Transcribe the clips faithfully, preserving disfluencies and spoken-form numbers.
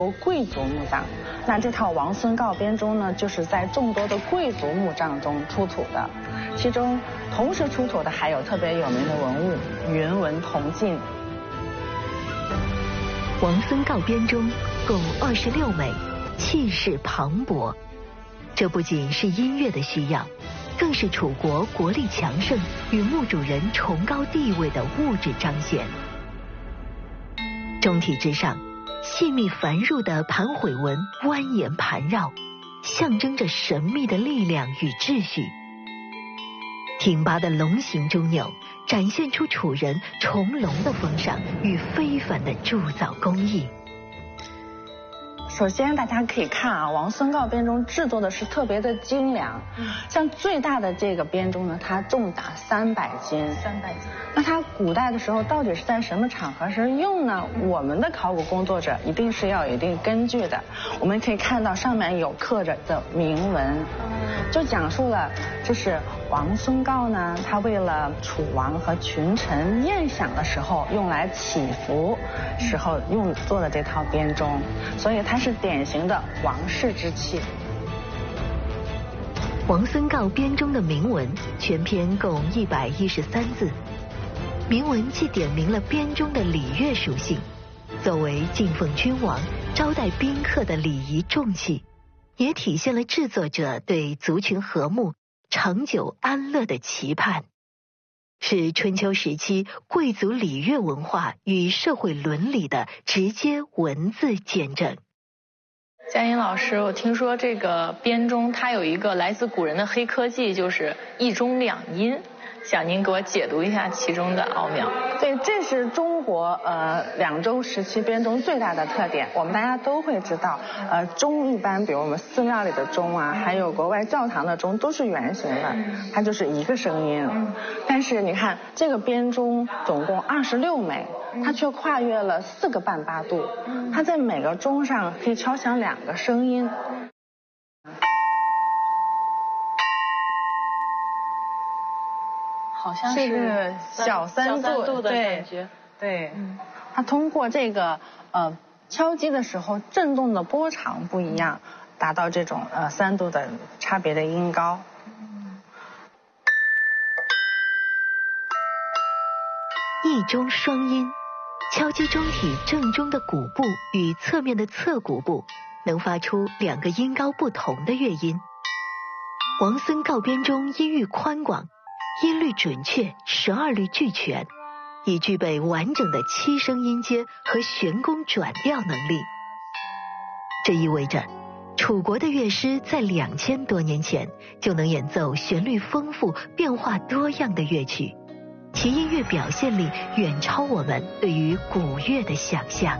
贵族墓葬。那这套王孙告编钟呢，就是在众多的贵族墓葬中出土的，其中同时出土的还有特别有名的文物云纹铜镜。 王孙告编钟共二十六枚，气势磅礴。这不仅是音乐的需要，更是楚国国力强盛与墓主人崇高地位的物质彰显。钟体之上，细密繁缛的盘毁纹蜿蜒盘绕，象征着神秘的力量与秩序。挺拔的龙形钟钮展现出楚人重龙的风尚与非凡的铸造工艺。 首先大家可以看啊，王孙告编钟制作的是特别的精良，像最大的这个编钟呢，它重达三百斤。 三百斤。 那它古代的时候到底是在什么场合时用呢？我们的考古工作者一定是要有一定根据的。我们可以看到上面有刻着的铭文，就讲述了这是王孙告呢，他为了楚王和群臣宴享的时候用来祈福时候用做的这套编钟，所以它是典型的王室之器。 王孙告编钟的铭文全篇共一百一十三字，铭文既点明了编钟的礼乐属性，作为敬奉君王、招待宾客的礼仪重器，也体现了制作者对族群和睦、长久安乐的期盼，是春秋时期贵族礼乐文化与社会伦理的直接文字见证。 佳音老师，我听说这个编钟它有一个来自古人的黑科技，就是一钟两音，想您给我解读一下其中的奥妙。 对，这是中国呃两周时期编钟最大的特点。我们大家都会知道，呃，钟一般，比如我们寺庙里的钟啊，还有国外教堂的钟，都是圆形的，它就是一个声音。但是你看这个编钟总共二十六枚，它却跨越了四个半八度，它在每个钟上可以敲响两个声音。 好像是个小三度的感觉。 对，嗯，它通过这个呃敲击的时候震动的波长不一样，达到这种呃三度的差别的音高。 一钟双音，敲击钟体正中的鼓部与侧面的侧鼓部，能发出两个音高不同的乐音。王孙告编钟音域宽广，音律准确，十二律俱全，已具备完整的七声音阶和悬弓转调能力。这意味着楚国的乐师在两千多年前就能演奏旋律丰富、变化多样的乐曲，其音乐表现力远超我们对于古乐的想象。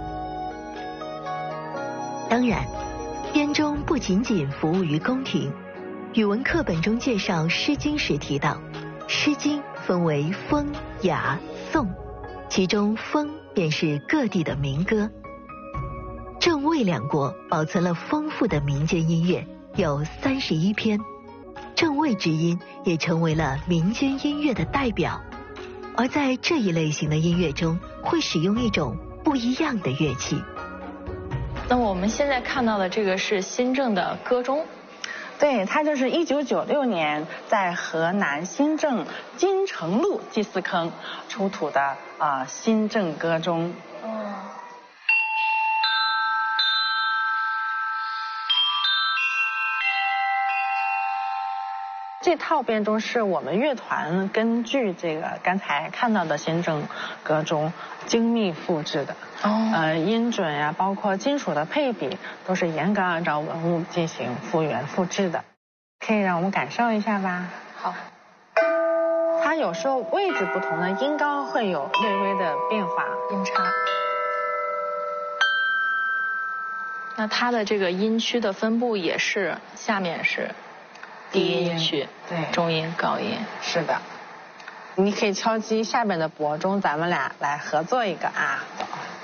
当然，编钟不仅仅服务于宫廷，语文课本中介绍《诗经》时提到，《诗经》分为风、雅、颂，其中风便是各地的民歌。郑魏两国保存了丰富的民间音乐，有三十一篇，郑魏之音也成为了民间音乐的代表。而在这一类型的音乐中，会使用一种不一样的乐器。 那我们现在看到的这个是新郑的歌钟。 对，它就是一九九六年在河南新郑金城路祭祀坑出土的啊、呃、新郑歌钟。 哦。 这套编钟是我们乐团根据这个刚才看到的新郑歌钟精密复制的。哦。呃，音准呀、啊，包括金属的配比，都是严格按照文物进行复原复制的。可以让我们感受一下吧。 好。 它有时候位置不同的音高会有略微的变化， 音差。那它的这个音区的分布也是，下面是低音区， 对， 中音、高音。 是的。你可以敲击下面的钹钟，咱们俩来合作一个啊。